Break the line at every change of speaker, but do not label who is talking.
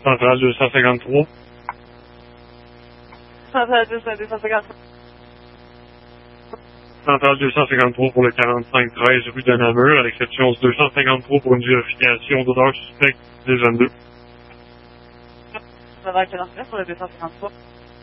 Centrale 253.
Centrale 253.
Centrale 253 pour le 4513 rue de Namur, à l'exception du 253 pour une vérification d'odeur suspecte des 22.
Ça va à quelle heure pour le 253?